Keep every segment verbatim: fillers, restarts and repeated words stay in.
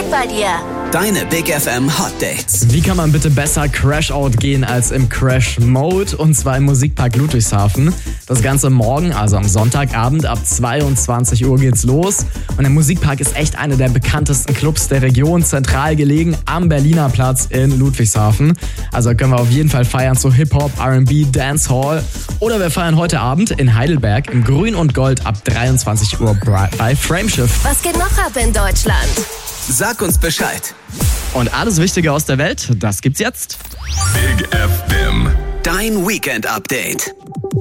bei dir. Deine Big F M Hot Dates. Wie kann man bitte besser Crash-Out gehen als im Crash-Mode? Und zwar im Musikpark Ludwigshafen. Das Ganze morgen, also am Sonntagabend ab zweiundzwanzig Uhr geht's los. Und der Musikpark ist echt einer der bekanntesten Clubs der Region, zentral gelegen am Berliner Platz in Ludwigshafen. Also können wir auf jeden Fall feiern zu Hip-Hop, R and B, Dancehall. Oder wir feiern heute Abend in Heidelberg im Grün und Gold ab dreiundzwanzig Uhr bei Frameshift. Was geht noch ab in Deutschland? Sag uns Bescheid. Und alles Wichtige aus der Welt, das gibt's jetzt. Big F M. Dein Weekend-Update.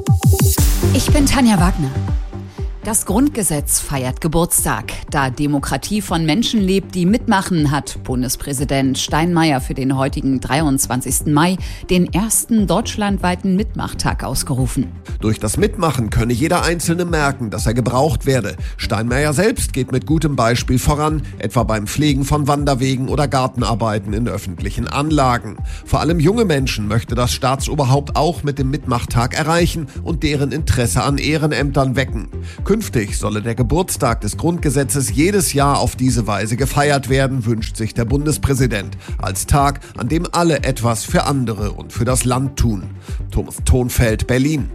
Ich bin Tanja Wagner. Das Grundgesetz feiert Geburtstag. Da Demokratie von Menschen lebt, die mitmachen, hat Bundespräsident Steinmeier für den heutigen dreiundzwanzigsten Mai den ersten deutschlandweiten Mitmachtag ausgerufen. Durch das Mitmachen könne jeder Einzelne merken, dass er gebraucht werde. Steinmeier selbst geht mit gutem Beispiel voran, etwa beim Pflegen von Wanderwegen oder Gartenarbeiten in öffentlichen Anlagen. Vor allem junge Menschen möchte das Staatsoberhaupt auch mit dem Mitmachtag erreichen und deren Interesse an Ehrenämtern wecken. Künftig solle der Geburtstag des Grundgesetzes jedes Jahr auf diese Weise gefeiert werden, wünscht sich der Bundespräsident. Als Tag, an dem alle etwas für andere und für das Land tun. Thomas Thonfeld, Berlin.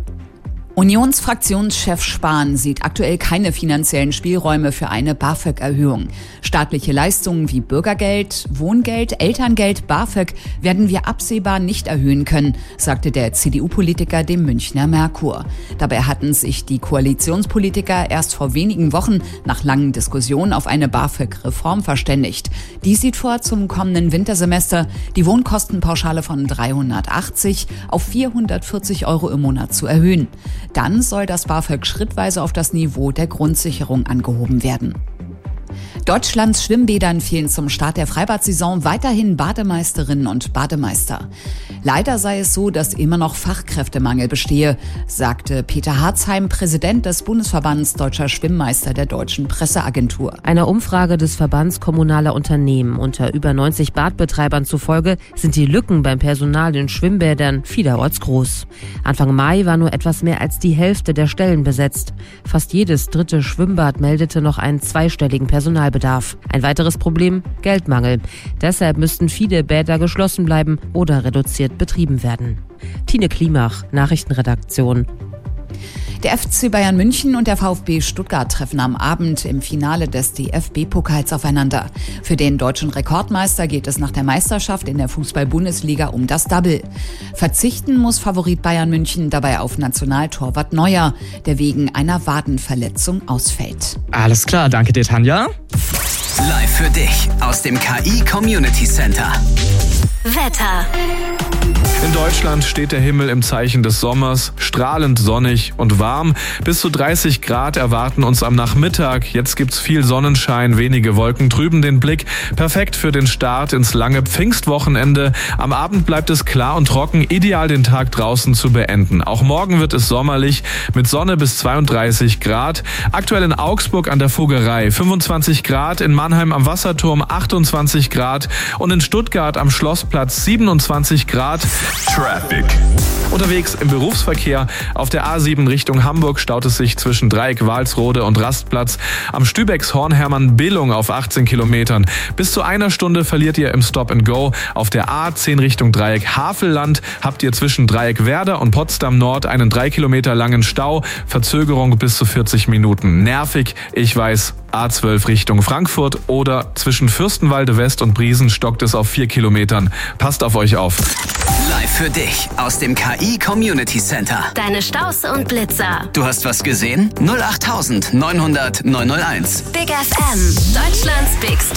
Unionsfraktionschef Spahn sieht aktuell keine finanziellen Spielräume für eine BAföG-Erhöhung. Staatliche Leistungen wie Bürgergeld, Wohngeld, Elterngeld, BAföG werden wir absehbar nicht erhöhen können, sagte der C D U-Politiker dem Münchner Merkur. Dabei hatten sich die Koalitionspolitiker erst vor wenigen Wochen nach langen Diskussionen auf eine BAföG-Reform verständigt. Die sieht vor, zum kommenden Wintersemester die Wohnkostenpauschale von dreihundertachtzig auf vierhundertvierzig Euro im Monat zu erhöhen. Dann soll das BAföG schrittweise auf das Niveau der Grundsicherung angehoben werden. Deutschlands Schwimmbädern fehlen zum Start der Freibad-Saison weiterhin Bademeisterinnen und Bademeister. Leider sei es so, dass immer noch Fachkräftemangel bestehe, sagte Peter Harzheim, Präsident des Bundesverbands Deutscher Schwimmmeister der Deutschen Presseagentur. Einer Umfrage des Verbands kommunaler Unternehmen unter über neunzig Badbetreibern zufolge sind die Lücken beim Personal in Schwimmbädern vielerorts groß. Anfang Mai war nur etwas mehr als die Hälfte der Stellen besetzt. Fast jedes dritte Schwimmbad meldete noch einen zweistelligen Personalbedarf. Ein weiteres Problem: Geldmangel. Deshalb müssten viele Bäder geschlossen bleiben oder reduziert betrieben werden. Tine Klimach, Nachrichtenredaktion. Der F C Bayern München und der VfB Stuttgart treffen am Abend im Finale des D F B-Pokals aufeinander. Für den deutschen Rekordmeister geht es nach der Meisterschaft in der Fußball-Bundesliga um das Double. Verzichten muss Favorit Bayern München dabei auf Nationaltorwart Neuer, der wegen einer Wadenverletzung ausfällt. Alles klar, danke dir, Tanja. Live für dich aus dem K I Community Center. Wetter. In Deutschland steht der Himmel im Zeichen des Sommers, strahlend sonnig und warm. Bis zu dreißig Grad erwarten uns am Nachmittag. Jetzt gibt's viel Sonnenschein, wenige Wolken trüben den Blick. Perfekt für den Start ins lange Pfingstwochenende. Am Abend bleibt es klar und trocken, ideal den Tag draußen zu beenden. Auch morgen wird es sommerlich mit Sonne bis zweiunddreißig Grad. Aktuell in Augsburg an der Fuggerei fünfundzwanzig Grad, in Mannheim am Wasserturm achtundzwanzig Grad und in Stuttgart am Schlossplatz siebenundzwanzig Grad. Traffic. Unterwegs im Berufsverkehr auf der A sieben Richtung Hamburg staut es sich zwischen Dreieck Walsrode und Rastplatz am Stübecks-Hornhermann-Billung auf achtzehn Kilometern. Bis zu einer Stunde verliert ihr im Stop and Go. Auf der A zehn Richtung Dreieck Havelland habt ihr zwischen Dreieck Werder und Potsdam Nord einen drei Kilometer langen Stau. Verzögerung bis zu vierzig Minuten. Nervig, ich weiß. A zwölf Richtung Frankfurt oder zwischen Fürstenwalde West und Briesen stockt es auf vier Kilometern. Passt auf euch auf. Live für dich aus dem K I Community Center. Deine Staus und Blitzer. Du hast was gesehen? null acht neunhundert neunhundert neunhunderteins. Big F M. Deutschlands Big